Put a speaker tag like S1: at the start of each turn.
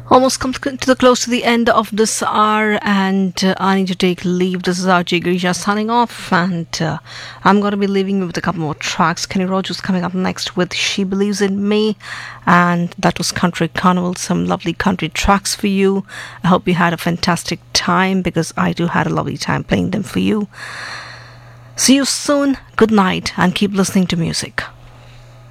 S1: Almost come to the close to the end of this hour, and I need to take leave. This is RJ Grisha signing off, and I'm going to be leaving you with a couple more tracks. Kenny Rogers coming up next with She Believes in Me, and that was Country Carnival. Some lovely country tracks for you. I hope you had a fantastic time, because I too had a lovely time playing them for you. See you soon. Good night, and keep listening to music.